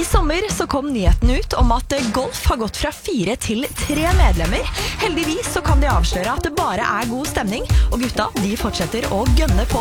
I sommer så kom nyheten ut om at golf har gått fra 4 til 3 medlemmer. Heldigvis så kan de avsløre at det bare er god stemning, og gutta de fortsetter å gønne på.